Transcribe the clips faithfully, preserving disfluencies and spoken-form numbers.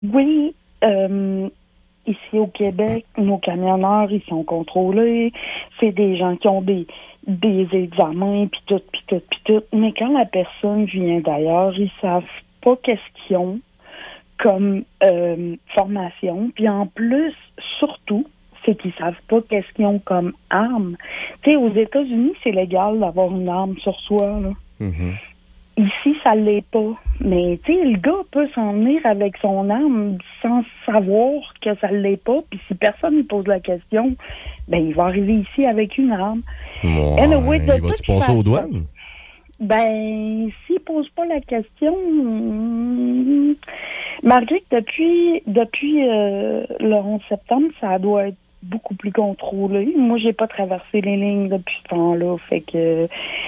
Oui, euh, ici au Québec, nos camionneurs, ils sont contrôlés. C'est des gens qui ont des, des examens, puis tout, puis tout, puis tout. Mais quand la personne vient d'ailleurs, ils savent pas qu'est-ce qu'ils ont comme euh, formation. Puis en plus, surtout, c'est qu'ils savent pas qu'est-ce qu'ils ont comme arme. Tu sais, aux États-Unis, c'est légal d'avoir une arme sur soi, là. Mm-hmm. Ici, ça l'est pas. Mais, tu sais, le gars peut s'en venir avec son arme sans savoir que ça l'est pas. Puis si personne ne pose la question, ben, il va arriver ici avec une arme. Ouais, Anyway, de il va-tu toute passer aux façon, douanes? Ben, s'il pose pas la question, hum, malgré que depuis, depuis euh, le onze septembre, ça doit être beaucoup plus contrôlé. Moi, j'ai pas traversé les lignes depuis ce temps-là, fait que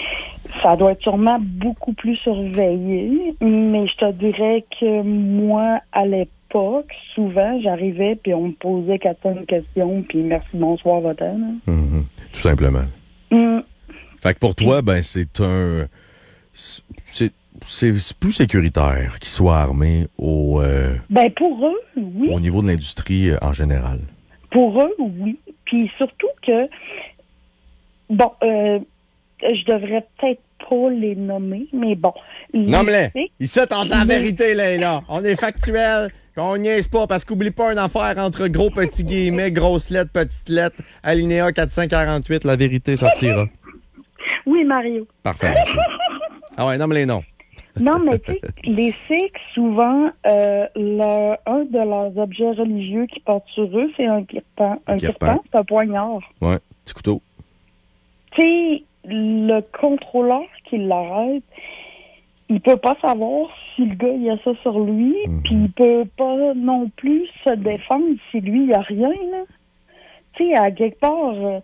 ça doit être sûrement beaucoup plus surveillé. Mais je te dirais que moi, à l'époque, souvent, j'arrivais puis on me posait quatre cinq questions puis merci, bonsoir, votre aide. Mm-hmm. Tout simplement. Mm. Fait que pour toi, ben c'est un... C'est, c'est plus sécuritaire qu'ils soient armés au, euh, Ben, pour eux, oui. au niveau de l'industrie euh, en général. Pour eux, oui. Puis surtout que, bon, euh, je devrais peut-être pas les nommer, mais bon. Nomme-les. Ici, on dit la vérité, là, là. On est factuel. On niaise pas, parce qu'oublie pas une affaire entre gros petits guillemets, grosses lettres, petites lettres, alinéa quatre cent quarante-huit, la vérité sortira. Oui, Mario. Parfait, merci. Ah ouais, nomme les noms. Non, mais tu sais, les Sikhs, souvent, euh, leur, un de leurs objets religieux qu'ils portent sur eux, c'est un kirpan. Un kirpan, c'est un poignard. Ouais, petit couteau. Tu sais, le contrôleur qui l'arrête, il peut pas savoir si le gars, il a ça sur lui, mm-hmm. Puis il peut pas non plus se défendre si lui, il a rien, là. Tu sais, à quelque part... Euh,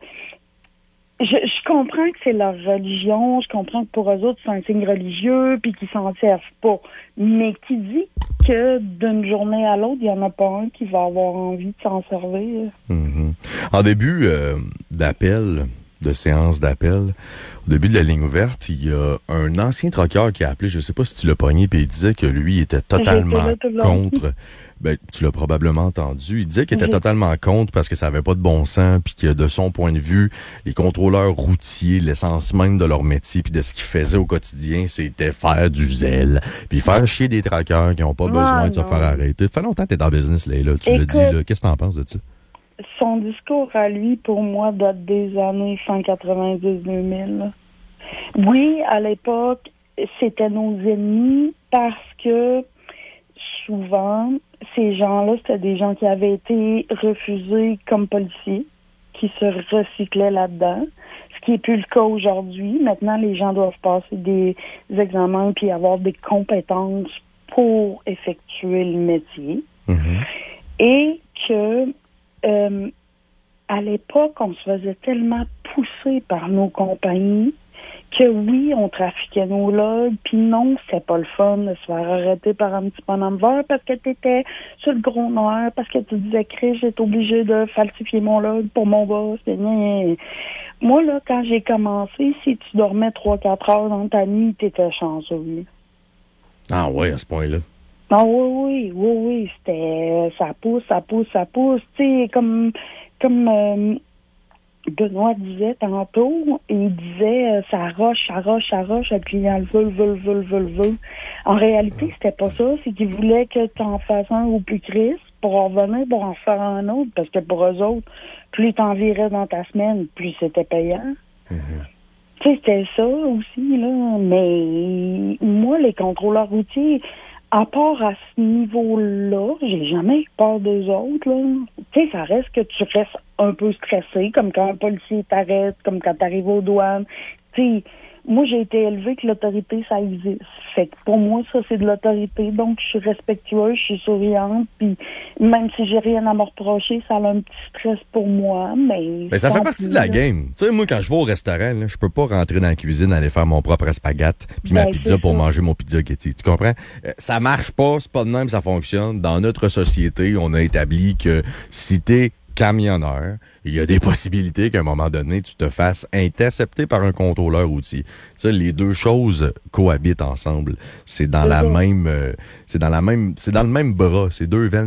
Je, je comprends que c'est leur religion, je comprends que pour eux autres, c'est un signe religieux, puis qu'ils s'en servent pas. Mais qui dit que d'une journée à l'autre, il n'y en a pas un qui va avoir envie de s'en servir? Mm-hmm. En début euh, d'appel, de séance d'appel, au début de la ligne ouverte, il y a un ancien troqueur qui a appelé, je ne sais pas si tu l'as pogné, puis il disait que lui était totalement contre... Ben, tu l'as probablement entendu. Il disait qu'il était oui. totalement contre parce que ça n'avait pas de bon sens, puis que de son point de vue, les contrôleurs routiers, l'essence même de leur métier, puis de ce qu'ils faisaient au quotidien, c'était faire du zèle, puis faire chier des traqueurs qui n'ont pas besoin ah, de se faire arrêter. Ça fait longtemps que tu es en business, là, là. Tu l'as dit, là. Qu'est-ce que tu en penses de ça? Son discours à lui, pour moi, date des années cent quatre-vingt-dix deux mille. Oui, à l'époque, c'était nos ennemis parce que souvent, ces gens-là, c'était des gens qui avaient été refusés comme policiers, qui se recyclaient là-dedans, ce qui n'est plus le cas aujourd'hui. Maintenant, les gens doivent passer des examens puis avoir des compétences pour effectuer le métier. Mm-hmm. Et que, euh, à l'époque, on se faisait tellement pousser par nos compagnies que oui, on trafiquait nos logs, puis non, c'était pas le fun de se faire arrêter par un petit bonhomme vert parce que t'étais sur le gros noir, parce que tu disais que j'étais obligé de falsifier mon log pour mon boss. Et bien, moi, là, quand j'ai commencé, si tu dormais trois quatre heures dans ta nuit, t'étais chanceux. Ah ouais, à ce point-là. Ah oui, oui, oui, oui, c'était ça pousse, ça pousse, ça pousse. Tu sais, comme comme euh, Benoît disait tantôt, il disait euh, ça roche, ça roche, ça roche, le client le veut, le veut, le veut, le veut, le veut. En réalité, c'était pas ça, c'est qu'ils voulaient que tu en fasses un au plus crisp pour en revenir, pour en faire un autre, parce que pour eux autres, plus t'en virais dans ta semaine, plus c'était payant. Mm-hmm. Tu sais, c'était ça aussi, là. Mais moi, les contrôleurs routiers, à part à ce niveau-là, j'ai jamais eu peur d'eux autres, là. Tu sais, ça reste que tu restes un peu stressé, comme quand un policier t'arrête, comme quand t'arrives aux douanes. Tu sais, moi, j'ai été élevée que l'autorité, ça existe. Fait que pour moi, ça, c'est de l'autorité. Donc, je suis respectueuse, je suis souriante, puis même si j'ai rien à me reprocher, ça a un petit stress pour moi, mais... Mais ça fait partie plus, de la là. Game. Tu sais, moi, quand je vais au restaurant, là, je peux pas rentrer dans la cuisine, aller faire mon propre espaghette, puis ben, ma pizza pour ça. Manger mon pizza Getty. Tu comprends? Ça marche pas, c'est pas de même, ça fonctionne. Dans notre société, on a établi que si t'es camionneur, il y a des possibilités qu'à un moment donné, tu te fasses intercepter par un contrôleur routier. Tu sais, les deux choses cohabitent ensemble. C'est dans la même, euh, c'est dans la même, c'est dans le même bras. C'est deux veines